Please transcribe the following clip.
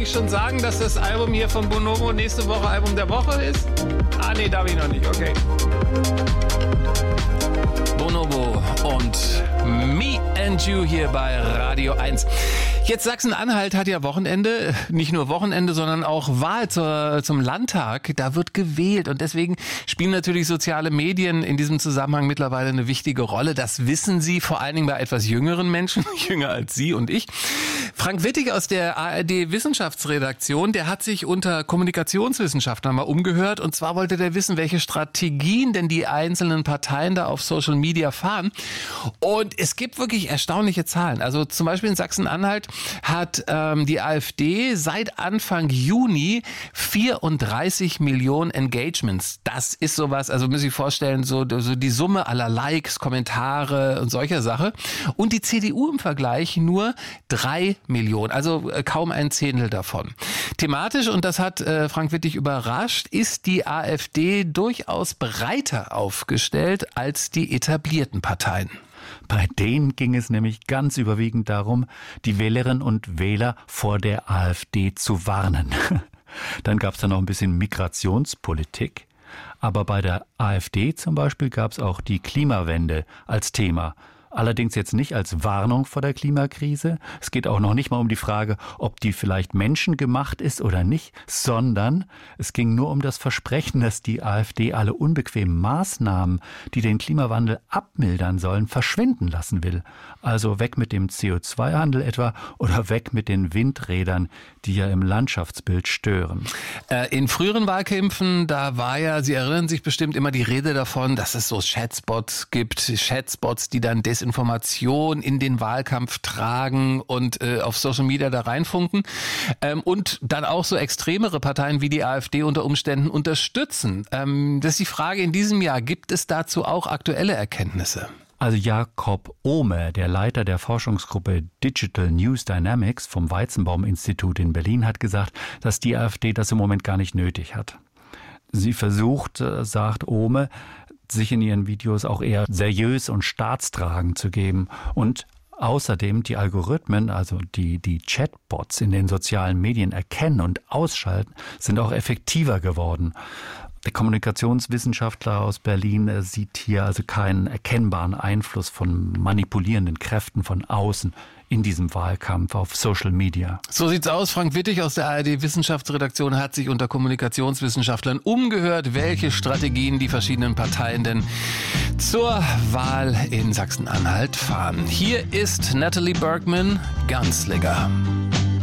ich schon sagen, dass das Album hier von Bonobo nächste Woche Album der Woche ist? Ah, nee, darf ich noch nicht, okay. Bonobo und Me and You hier bei Radio 1. Jetzt Sachsen-Anhalt hat ja Wochenende, nicht nur Wochenende, sondern auch Wahl zum Landtag. Da wird gewählt und deswegen spielen natürlich soziale Medien in diesem Zusammenhang mittlerweile eine wichtige Rolle. Das wissen Sie vor allen Dingen bei etwas jüngeren Menschen, jünger als Sie und ich. Frank Wittig aus der ARD Wissenschaftsredaktion, der hat sich unter Kommunikationswissenschaftlern mal umgehört und zwar wollte der wissen, welche Strategien denn die einzelnen Parteien da auf Social Media fahren. Und es gibt wirklich erstaunliche Zahlen. Also zum Beispiel in Sachsen-Anhalt hat die AfD seit Anfang Juni 34 Millionen Engagements. Das ist sowas, also müssen Sie sich vorstellen, so die Summe aller Likes, Kommentare und solcher Sache. Und die CDU im Vergleich nur 3 Millionen, also kaum ein Zehntel davon. Thematisch, und das hat Frank Wittig überrascht, ist die AfD durchaus breiter aufgestellt als die etablierten Parteien. Bei denen ging es nämlich ganz überwiegend darum, die Wählerinnen und Wähler vor der AfD zu warnen. Dann gab es da noch ein bisschen Migrationspolitik. Aber bei der AfD zum Beispiel gab es auch die Klimawende als Thema. Allerdings jetzt nicht als Warnung vor der Klimakrise. Es geht auch noch nicht mal um die Frage, ob die vielleicht menschengemacht ist oder nicht, sondern es ging nur um das Versprechen, dass die AfD alle unbequemen Maßnahmen, die den Klimawandel abmildern sollen, verschwinden lassen will. Also weg mit dem CO2-Handel etwa oder weg mit den Windrädern, die ja im Landschaftsbild stören. In früheren Wahlkämpfen, da war ja, Sie erinnern sich bestimmt immer die Rede davon, dass es so Chatspots gibt, die dann Desinformation in den Wahlkampf tragen und auf Social Media da reinfunken und dann auch so extremere Parteien wie die AfD unter Umständen unterstützen. Das ist die Frage in diesem Jahr, gibt es dazu auch aktuelle Erkenntnisse? Also Jakob Ohme, der Leiter der Forschungsgruppe Digital News Dynamics vom Weizenbaum-Institut in Berlin, hat gesagt, dass die AfD das im Moment gar nicht nötig hat. Sie versucht, sagt Ohme, sich in ihren Videos auch eher seriös und staatstragend zu geben und außerdem die Algorithmen, also die Chatbots in den sozialen Medien erkennen und ausschalten, sind auch effektiver geworden. Der Kommunikationswissenschaftler aus Berlin sieht hier also keinen erkennbaren Einfluss von manipulierenden Kräften von außen in diesem Wahlkampf auf Social Media. So sieht's aus. Frank Wittig aus der ARD Wissenschaftsredaktion hat sich unter Kommunikationswissenschaftlern umgehört, welche Strategien die verschiedenen Parteien denn zur Wahl in Sachsen-Anhalt fahren. Hier ist Natalie Bergman, Gunslinger.